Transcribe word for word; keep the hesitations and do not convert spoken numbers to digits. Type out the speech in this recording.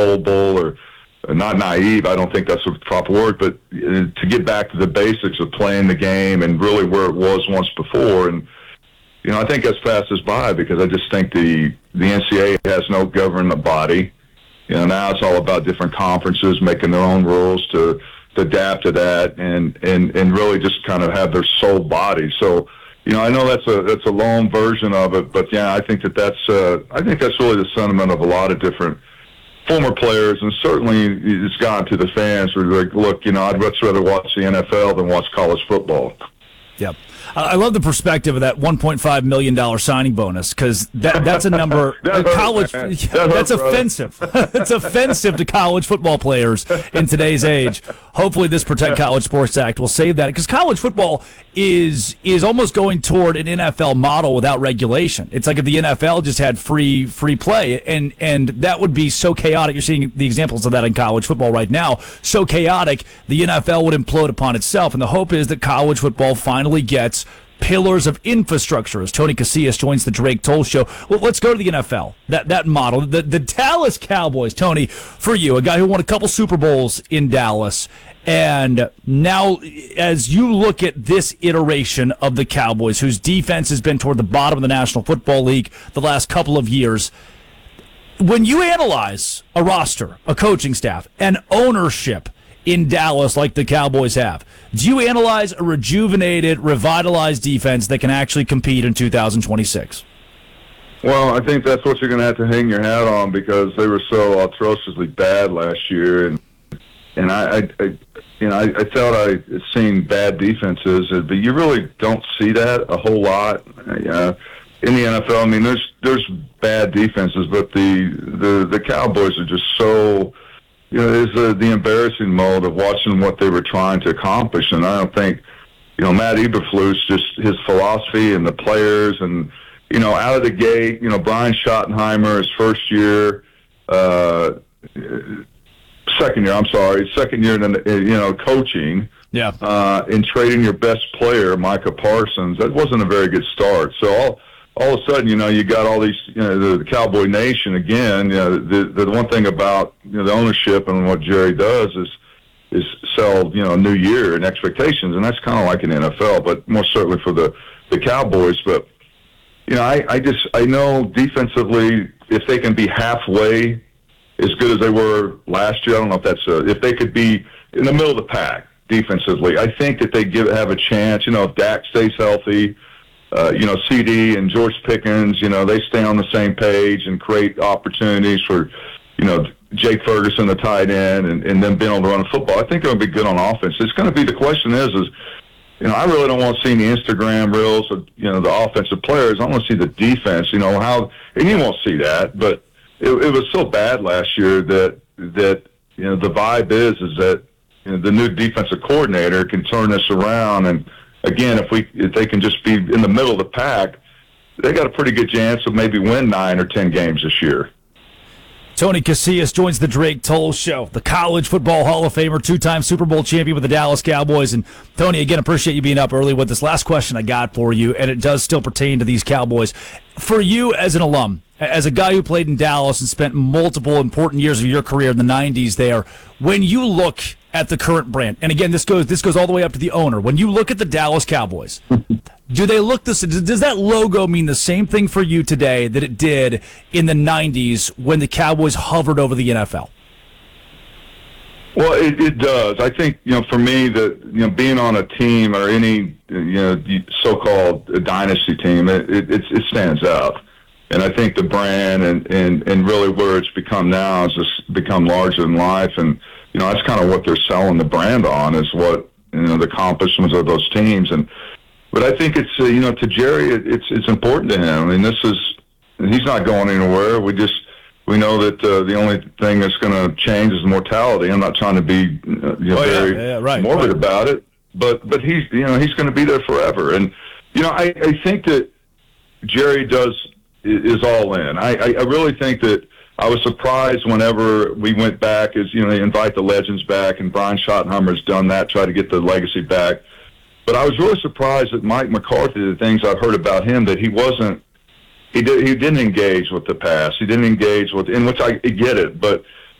gullible or not naive. I don't think that's the proper word, but to get back to the basics of playing the game and really where it was once before. And, you know, I think that's passed us by because I just think the, the N C double A has no governing body. You know, now it's all about different conferences making their own rules to, to adapt to that and, and, and really just kind of have their sole body. So, you know, I know that's a that's a long version of it, but yeah, I think that that's uh, I think that's really the sentiment of a lot of different former players, and certainly it's gone to the fans who are like, look, you know, I'd much rather watch the N F L than watch college football. Yep. I love the perspective of that one point five million dollars signing bonus because that, that's a number. that college, hurts, that that's hurts, offensive. It's offensive to college football players in today's age. Hopefully, this Protect College Sports Act will save that because college football is is almost going toward an N F L model without regulation. It's like if the N F L just had free free play, and and that would be so chaotic. You're seeing the examples of that in college football right now. So chaotic, the N F L would implode upon itself. And the hope is that college football finally gets pillars of infrastructure as Tony Casillas joins the Drake Toll Show. Well, let's go to the N F L, that that model. The, the Dallas Cowboys, Tony, for you, a guy who won a couple Super Bowls in Dallas. And now, as you look at this iteration of the Cowboys, whose defense has been toward the bottom of the National Football League the last couple of years, when you analyze a roster, a coaching staff, and ownership in Dallas like the Cowboys have, do you analyze a rejuvenated, revitalized defense that can actually compete in two thousand twenty-six? Well, I think that's what you're going to have to hang your hat on because they were so atrociously bad last year, and and I, I, I you know, I, I thought I seen bad defenses, but you really don't see that a whole lot uh, in the N F L. I mean, there's there's bad defenses, but the the, the Cowboys are just so. You know, there's the, the embarrassing mode of watching what they were trying to accomplish, and I don't think, you know, Matt Eberflus, just his philosophy and the players, and, you know, out of the gate, you know, Brian Schottenheimer, his first year, uh, second year, I'm sorry, second year, in, you know, coaching, yeah, uh, and trading your best player, Micah Parsons, that wasn't a very good start. So all all of a sudden, you know, you got all these, you know, the, the Cowboy Nation again. You know, the, the one thing about, you know, the ownership and what Jerry does is is sell, you know, a new year and expectations, and that's kind of like an N F L, but more certainly for the, the Cowboys. But, you know, I, I just, I know defensively, if they can be halfway as good as they were last year, I don't know if that's, a, if they could be in the middle of the pack defensively, I think that they give have a chance, you know, if Dak stays healthy. Uh, you know, C D and George Pickens, you know, they stay on the same page and create opportunities for, you know, Jake Ferguson, the tight end, and, and them being able to run the football. I think they'll be good on offense. It's going to be, the question is, is, you know, I really don't want to see any Instagram reels of, you know, the offensive players. I want to see the defense, you know, how, and you won't see that, but it, it was so bad last year that, that, you know, the vibe is, is that, you know, the new defensive coordinator can turn this around. And again, if we if they can just be in the middle of the pack, they got a pretty good chance of maybe win nine or ten games this year. Tony Casillas joins the Drake Toll Show, the College Football Hall of Famer, two-time Super Bowl champion with the Dallas Cowboys. And Tony, again, appreciate you being up early with this. Last question I got for you, and it does still pertain to these Cowboys. For you as an alum, as a guy who played in Dallas and spent multiple important years of your career in the nineties there, when you look at the current brand, and again, this goes this goes all the way up to the owner, when you look at the Dallas Cowboys, do they look this? Does that logo mean the same thing for you today that it did in the nineties when the Cowboys hovered over the N F L? Well, it, it does. I think, you know, for me, that, you know, being on a team or any, you know, so-called dynasty team, it, it, it stands out. And I think the brand and, and, and really where it's become now has just become larger than life. And, you know, that's kind of what they're selling the brand on, is what, you know, the accomplishments of those teams. And, but I think it's, uh, you know, to Jerry, it, it's, it's important to him. I mean, this is, he's not going anywhere. We just, we know that uh, the only thing that's going to change is mortality. I'm not trying to be uh, you know, oh, very yeah, yeah, right, morbid right. about it, but, but he's, you know, he's going to be there forever. And, you know, I, I think that Jerry does, is all in. I, I really think that I was surprised whenever we went back, as, you know, they invite the legends back, and Brian Schottenheimer's done that, try to get the legacy back. But I was really surprised that Mike McCarthy, the things I've heard about him, that he wasn't, he, did, he didn't engage with the past. He didn't engage with, in which I get it, but